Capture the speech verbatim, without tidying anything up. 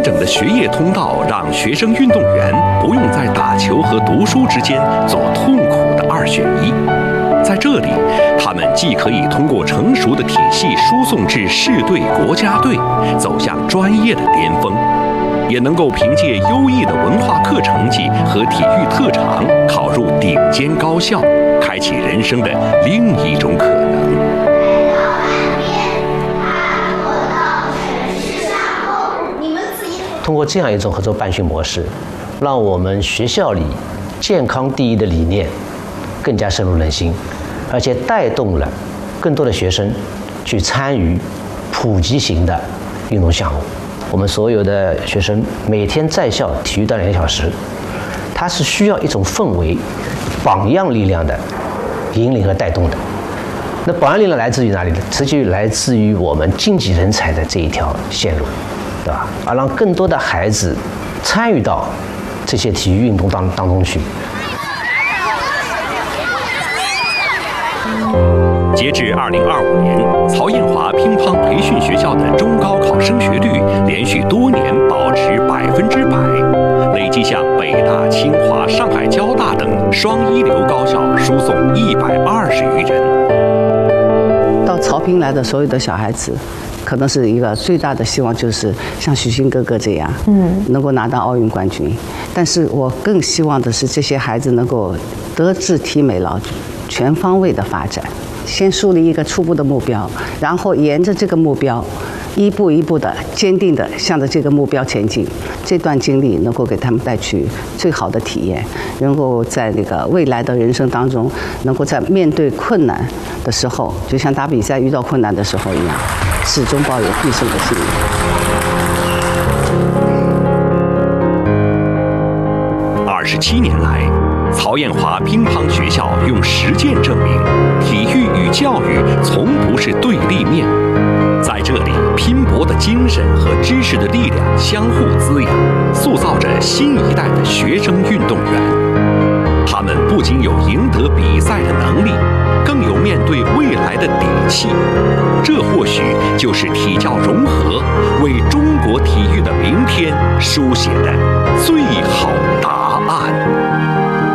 整的学业通道让学生运动员不用在打球和读书之间做痛苦的二选一。在这里，他们既可以通过成熟的体系输送至市队、国家队，走向专业的巅峰，也能够凭借优异的文化课成绩和体育特长，考入顶尖高校，开启人生的另一种可能。 通过这样一种合作办学模式，让我们学校里健康第一的理念更加深入人心，而且带动了更多的学生去参与普及型的运动项目。我们所有的学生每天在校体育锻炼一小时，它是需要一种氛围、榜样力量的引领和带动的。那榜样力量来自于哪里呢？实际来自于我们竞技人才的这一条线路，对吧？而让更多的孩子参与到这些体育运动当当中去。 截至二零二五年，曹艳华乒乓培训学校的中高考升学率连续多年保持百分之百，累计向北大、清华、上海交大等双一流高校输送一百二十余人。 到曹乒来的所有的小孩子，可能是一个最大的希望，就是像许昕哥哥这样，嗯，能够拿到奥运冠军。但是我更希望的是，这些孩子能够德智体美劳全方位的发展。先树立一个初步的目标，然后沿着这个目标，一步一步的坚定的向着这个目标前进。这段经历能够给他们带去最好的体验，能够在那个未来的人生当中，能够在面对困难的时候，就像打比赛遇到困难的时候一样，始终抱有必胜的信念。 二十七年来，曹艳华乒乓学校用实践证明，体育与教育从不是对立面。在这里，拼搏的精神和知识的力量相互滋养，塑造着新一代的学生运动员。他们不仅有赢得比赛的能力，更有面对未来的底气。这或许就是体教融合为中国体育的明天书写的最好答案。